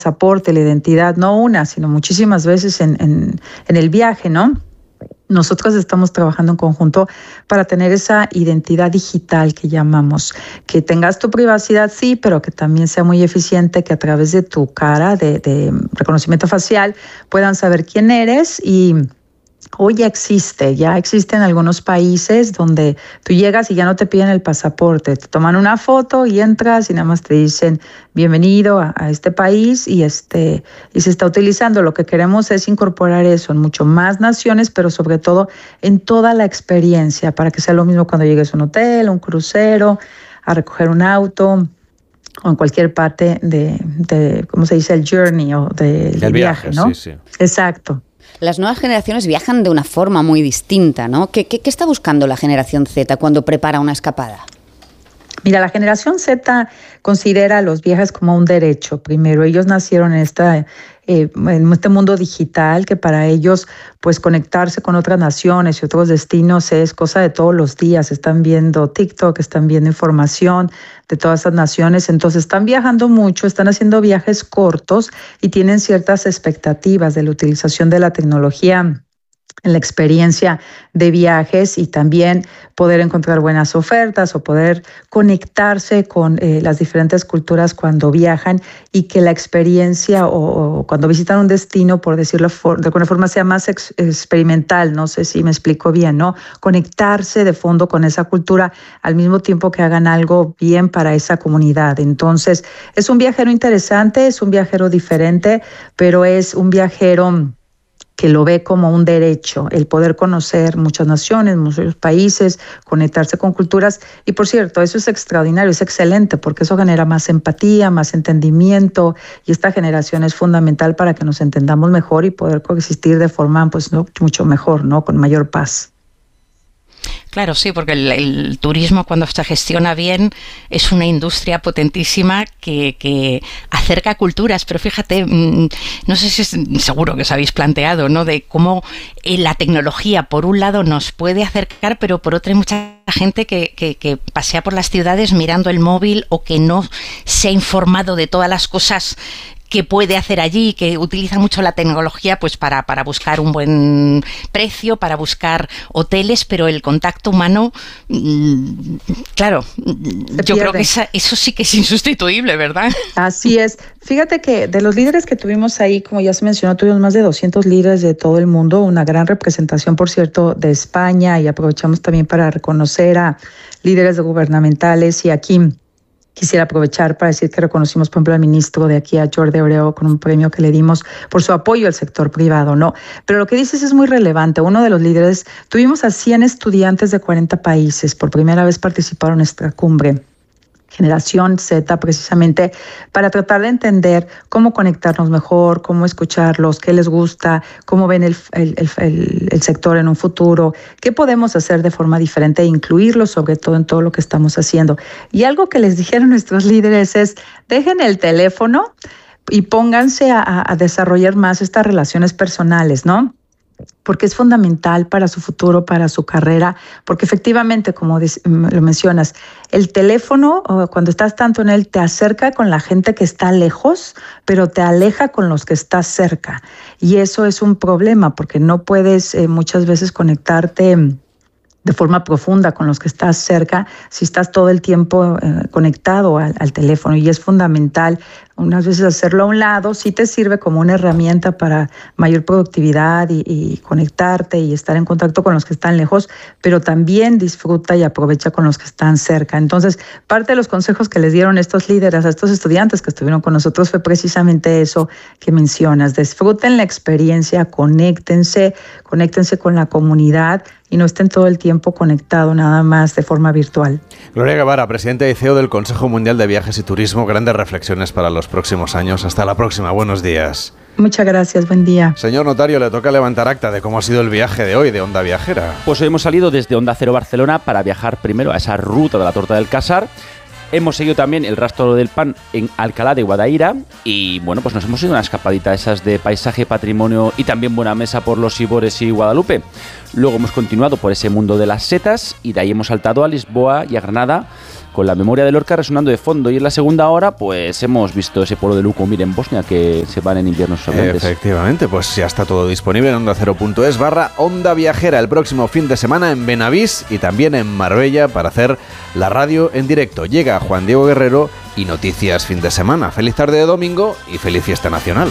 pasaporte, la identidad, no una, sino muchísimas veces en el viaje, ¿no? Nosotros estamos trabajando en conjunto para tener esa identidad digital que llamamos, que tengas tu privacidad, sí, pero que también sea muy eficiente, que a través de tu cara, de reconocimiento facial, puedan saber quién eres. Y hoy ya existe en algunos países donde tú llegas y ya no te piden el pasaporte, te toman una foto y entras y nada más te dicen bienvenido a este país y se está utilizando. Lo que queremos es incorporar eso en mucho más naciones, pero sobre todo en toda la experiencia, para que sea lo mismo cuando llegues a un hotel, a un crucero, a recoger un auto o en cualquier parte de ¿cómo se dice? El journey o del viaje, ¿no? Sí. Exacto. Las nuevas generaciones viajan de una forma muy distinta, ¿no? ¿Qué está buscando la generación Z cuando prepara una escapada? Mira, la generación Z considera los viajes como un derecho. Primero, ellos nacieron en este mundo digital, que para ellos, pues, conectarse con otras naciones y otros destinos es cosa de todos los días. Están viendo TikTok, están viendo información de todas esas naciones. Entonces, están viajando mucho, están haciendo viajes cortos y tienen ciertas expectativas de la utilización de la tecnología en la experiencia de viajes y también poder encontrar buenas ofertas o poder conectarse con las diferentes culturas cuando viajan, y que la experiencia o cuando visitan un destino, por decirlo de alguna forma, sea más experimental. No sé si me explico bien, ¿no? Conectarse de fondo con esa cultura al mismo tiempo que hagan algo bien para esa comunidad. Entonces, es un viajero interesante, es un viajero diferente, pero es un viajero que lo ve como un derecho, el poder conocer muchas naciones, muchos países, conectarse con culturas. Y por cierto, eso es extraordinario, es excelente, porque eso genera más empatía, más entendimiento, y esta generación es fundamental para que nos entendamos mejor y poder coexistir de forma, pues, ¿no?, mucho mejor, ¿no?, con mayor paz. Claro, sí, porque el turismo, cuando se gestiona bien, es una industria potentísima que acerca culturas. Pero fíjate, no sé si seguro que os habéis planteado, ¿no?, de cómo la tecnología, por un lado, nos puede acercar, pero por otro hay mucha gente que pasea por las ciudades mirando el móvil, o que no se ha informado de todas las cosas que puede hacer allí, que utiliza mucho la tecnología, pues para buscar un buen precio, para buscar hoteles, pero el contacto humano, claro, yo creo que eso sí que es insustituible, ¿verdad? Así es. Fíjate que de los líderes que tuvimos ahí, como ya se mencionó, tuvimos más de 200 líderes de todo el mundo, una gran representación, por cierto, de España, y aprovechamos también para reconocer a líderes gubernamentales. Y aquí quisiera aprovechar para decir que reconocimos, por ejemplo, al ministro de aquí, a Jordi Herrero, con un premio que le dimos por su apoyo al sector privado, ¿no? Pero lo que dices es muy relevante. Uno de los líderes, tuvimos a 100 estudiantes de 40 países, por primera vez participaron en esta cumbre. Generación Z, precisamente para tratar de entender cómo conectarnos mejor, cómo escucharlos, qué les gusta, cómo ven el sector en un futuro, qué podemos hacer de forma diferente e incluirlos sobre todo en todo lo que estamos haciendo. Y algo que les dijeron nuestros líderes es: dejen el teléfono y pónganse a desarrollar más estas relaciones personales, ¿no? Porque es fundamental para su futuro, para su carrera, porque efectivamente, como lo mencionas, el teléfono, cuando estás tanto en él, te acerca con la gente que está lejos, pero te aleja con los que estás cerca. Y eso es un problema, porque no puedes muchas veces conectarte de forma profunda con los que estás cerca si estás todo el tiempo conectado al teléfono. Y es fundamental unas veces hacerlo a un lado. Sí te sirve como una herramienta para mayor productividad y conectarte y estar en contacto con los que están lejos, pero también disfruta y aprovecha con los que están cerca. Entonces, parte de los consejos que les dieron estos líderes a estos estudiantes que estuvieron con nosotros fue precisamente eso que mencionas: disfruten la experiencia, conéctense con la comunidad y no estén todo el tiempo conectado nada más de forma virtual. Gloria Guevara, presidenta y CEO del Consejo Mundial de Viajes y Turismo. Grandes reflexiones para los próximos años. Hasta la próxima. Buenos días. Muchas gracias. Buen día. Señor notario, le toca levantar acta de cómo ha sido el viaje de hoy de Onda Viajera. Pues hoy hemos salido desde Onda Cero Barcelona para viajar primero a esa ruta de la Torta del Casar. Hemos seguido también el rastro del pan en Alcalá de Guadaira y bueno, pues nos hemos ido una escapadita esas de paisaje, patrimonio y también buena mesa por los Ibores y Guadalupe. Luego hemos continuado por ese mundo de las setas y de ahí hemos saltado a Lisboa y a Granada con la memoria de Lorca resonando de fondo, y en la segunda hora pues hemos visto ese pueblo de Lukomir en Bosnia que se van en inviernos sorprendentes. Efectivamente, pues ya está todo disponible en ondacero.es/Onda Viajera el próximo fin de semana en Benavís y también en Marbella para hacer la radio en directo. Llega Juan Diego Guerrero y noticias fin de semana. Feliz tarde de domingo y feliz fiesta nacional.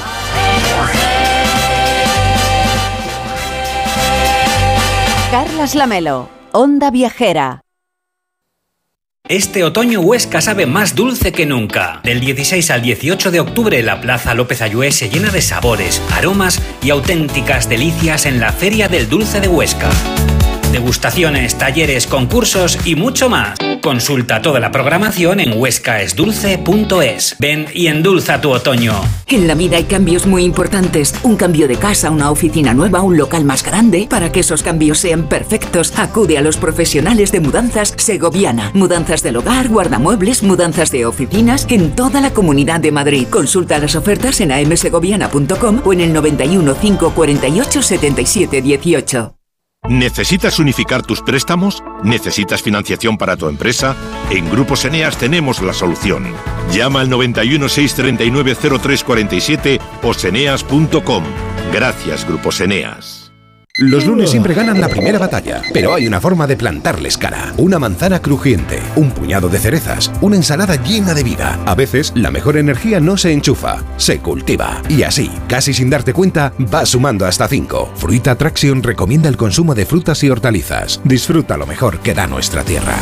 Carlas Lamelo, Onda Viajera. Este otoño Huesca sabe más dulce que nunca. Del 16 al 18 de octubre la Plaza López Ayué se llena de sabores, aromas y auténticas delicias en la Feria del Dulce de Huesca. Degustaciones, talleres, concursos y mucho más. Consulta toda la programación en huescaesdulce.es. Ven y endulza tu otoño. En la vida hay cambios muy importantes. Un cambio de casa, una oficina nueva, un local más grande. Para que esos cambios sean perfectos, acude a los profesionales de Mudanzas Segoviana. Mudanzas del hogar, guardamuebles, mudanzas de oficinas en toda la Comunidad de Madrid. Consulta las ofertas en amsegoviana.com o en el 91 548 77 18. ¿Necesitas unificar tus préstamos? ¿Necesitas financiación para tu empresa? En Grupos Eneas tenemos la solución. Llama al 91 639 0347 o seneas.com. Gracias, Grupos Eneas. Los lunes siempre ganan la primera batalla, pero hay una forma de plantarles cara. Una manzana crujiente, un puñado de cerezas, una ensalada llena de vida. A veces, la mejor energía no se enchufa, se cultiva. Y así, casi sin darte cuenta, vas sumando hasta 5. Fruita Traction recomienda el consumo de frutas y hortalizas. Disfruta lo mejor que da nuestra tierra.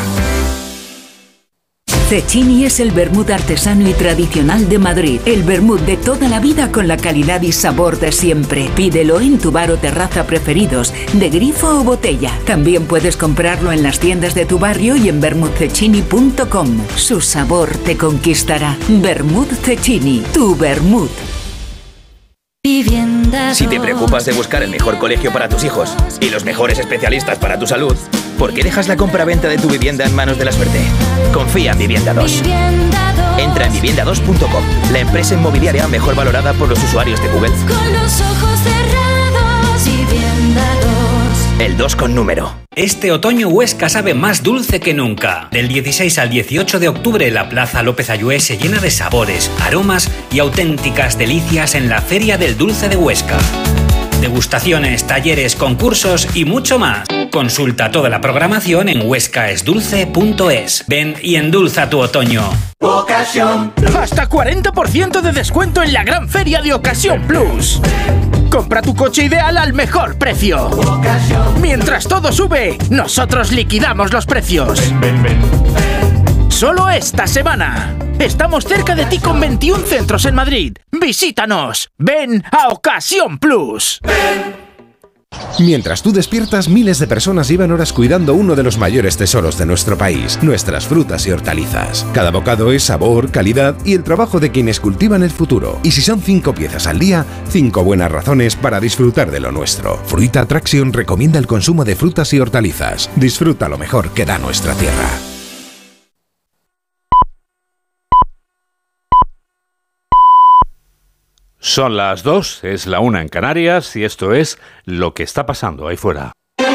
Cecchini es el vermut artesano y tradicional de Madrid. El vermut de toda la vida con la calidad y sabor de siempre. Pídelo en tu bar o terraza preferidos, de grifo o botella. También puedes comprarlo en las tiendas de tu barrio y en vermutcecchini.com. Su sabor te conquistará. Vermut Cecchini, tu vermut. Si te preocupas de buscar el mejor colegio para tus hijos y los mejores especialistas para tu salud, ¿por qué dejas la compra-venta de tu vivienda en manos de la suerte? Confía en Vivienda 2. Entra en vivienda2.com, la empresa inmobiliaria mejor valorada por los usuarios de Google. Con los ojos cerrados, Vivienda 2. El 2 con número. Este otoño Huesca sabe más dulce que nunca. Del 16 al 18 de octubre la Plaza López Ayué se llena de sabores, aromas y auténticas delicias en la Feria del Dulce de Huesca. Degustaciones, talleres, concursos y mucho más. Consulta toda la programación en huescaesdulce.es. Ven y endulza tu otoño. Ocasión Plus. Hasta 40% de descuento en la gran feria de Ocasión Plus. Compra tu coche ideal al mejor precio. Mientras todo sube, nosotros liquidamos los precios. Ven. Solo esta semana. Estamos cerca de ti con 21 centros en Madrid. Visítanos. Ven a Ocasión Plus. Mientras tú despiertas, miles de personas llevan horas cuidando uno de los mayores tesoros de nuestro país, nuestras frutas y hortalizas. Cada bocado es sabor, calidad y el trabajo de quienes cultivan el futuro. Y si son 5 piezas al día, 5 buenas razones para disfrutar de lo nuestro. Fruita Traction recomienda el consumo de frutas y hortalizas. Disfruta lo mejor que da nuestra tierra. Son las 2, es la 1 en Canarias y esto es lo que está pasando ahí fuera.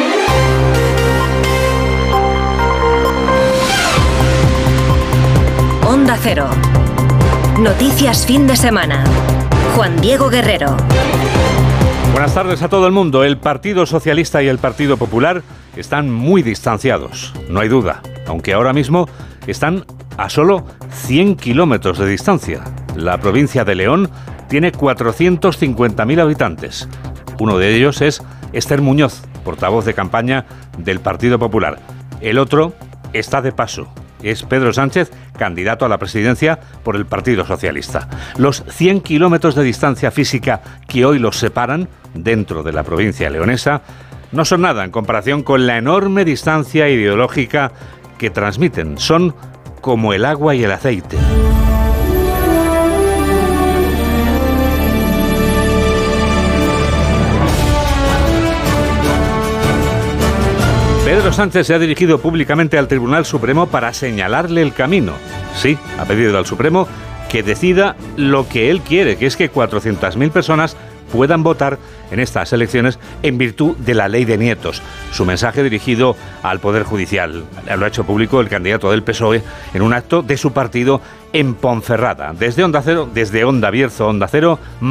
Onda Cero. Noticias fin de semana. Juan Diego Guerrero. Buenas tardes a todo el mundo. El Partido Socialista y el Partido Popular están muy distanciados, no hay duda, aunque ahora mismo están a solo 100 kilómetros de distancia. La provincia de León tiene 450.000 habitantes. Uno de ellos es Esther Muñoz, portavoz de campaña del Partido Popular. El otro está de paso. Es Pedro Sánchez, candidato a la presidencia por el Partido Socialista. Los 100 kilómetros de distancia física que hoy los separan dentro de la provincia leonesa no son nada en comparación con la enorme distancia ideológica que transmiten. Son como el agua y el aceite. Pedro Pedro Sánchez se ha dirigido públicamente al Tribunal Supremo para señalarle el camino. Sí, ha pedido al Supremo que decida lo que él quiere, que es que 400.000 personas puedan votar en estas elecciones en virtud de la ley de nietos. Su mensaje dirigido al Poder Judicial. Lo ha hecho público el candidato del PSOE en un acto de su partido en Ponferrada. Desde Onda Cero, desde Onda Bierzo, Onda Cero,